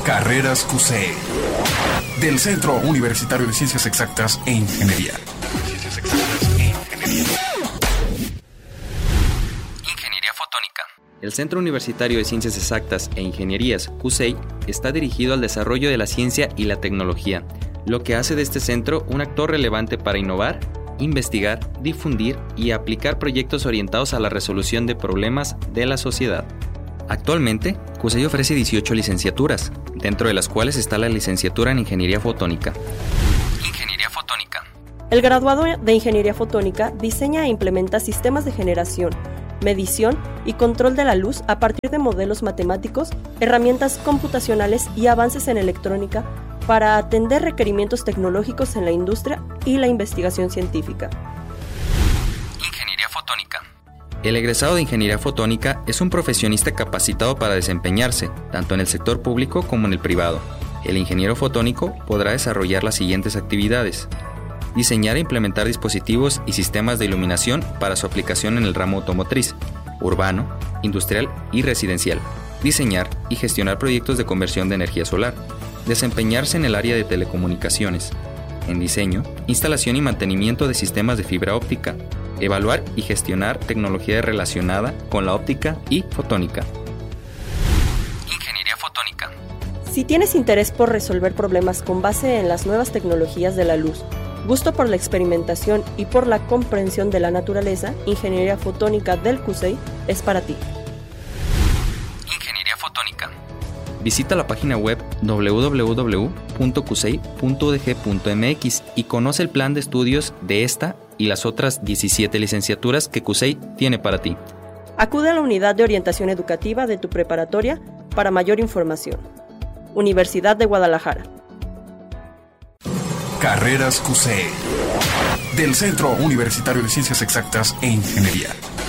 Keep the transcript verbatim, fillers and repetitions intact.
Carreras Q C E del Centro Universitario de Ciencias Exactas e Ingeniería. Ciencias Exactas e Ingeniería. Ingeniería fotónica. El Centro Universitario de Ciencias Exactas e Ingenierías, Q C E I, está dirigido al desarrollo de la ciencia y la tecnología, lo que hace de este centro un actor relevante para innovar, investigar, difundir y aplicar proyectos orientados a la resolución de problemas de la sociedad. Actualmente, Q C E I ofrece dieciocho licenciaturas, dentro de las cuales está la licenciatura en Ingeniería Fotónica. Ingeniería Fotónica. El graduado de Ingeniería Fotónica diseña e implementa sistemas de generación, medición y control de la luz a partir de modelos matemáticos, herramientas computacionales y avances en electrónica para atender requerimientos tecnológicos en la industria y la investigación científica. Ingeniería Fotónica. El egresado de Ingeniería Fotónica es un profesionista capacitado para desempeñarse, tanto en el sector público como en el privado. El ingeniero fotónico podrá desarrollar las siguientes actividades: diseñar e implementar dispositivos y sistemas de iluminación para su aplicación en el ramo automotriz, urbano, industrial y residencial. Diseñar y gestionar proyectos de conversión de energía solar. Desempeñarse en el área de telecomunicaciones. En diseño, instalación y mantenimiento de sistemas de fibra óptica. Evaluar y gestionar tecnología relacionada con la óptica y fotónica. Ingeniería fotónica. Si tienes interés por resolver problemas con base en las nuevas tecnologías de la luz, gusto por la experimentación y por la comprensión de la naturaleza, Ingeniería Fotónica del Q C E I es para ti. Ingeniería Fotónica. Visita la página web doble u doble u doble u punto q c e i punto u d g punto m x y conoce el plan de estudios de esta y las otras diecisiete licenciaturas que Q C E I tiene para ti. Acude a la unidad de orientación educativa de tu preparatoria para mayor información. Universidad de Guadalajara. Carreras Q C E del Centro Universitario de Ciencias Exactas e Ingeniería.